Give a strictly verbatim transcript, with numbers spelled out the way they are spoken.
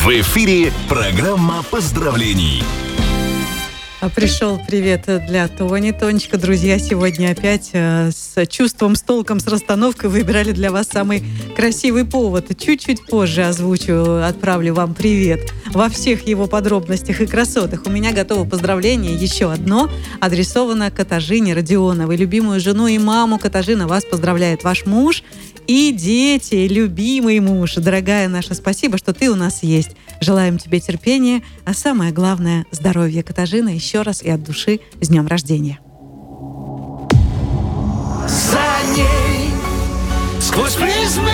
В эфире программа поздравлений. Пришел привет для Тони. Тонечка, друзья, сегодня опять э, с чувством, с толком, с расстановкой выбирали для вас самый красивый повод. Чуть-чуть позже озвучу, отправлю вам привет во всех его подробностях и красотах. У меня готово поздравление, еще одно, адресовано Катажине Родионовой. Любимую жену и маму Катажина вас поздравляет ваш муж и дети, любимый муж. Дорогая наша, спасибо, что ты у нас есть. Желаем тебе терпения, а самое главное – здоровья. Катажина, еще раз и от души с днем рождения. За ней сквозь призмы